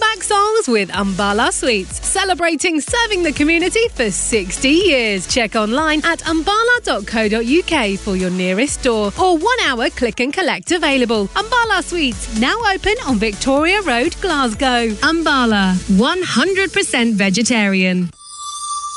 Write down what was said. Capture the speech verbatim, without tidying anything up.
Comeback songs with Umbala Sweets, celebrating serving the community for sixty years. Check online at umbala dot co dot uk for your nearest store or one hour click and collect available. Umbala Sweets, now open on Victoria Road, Glasgow. Umbala, one hundred percent vegetarian.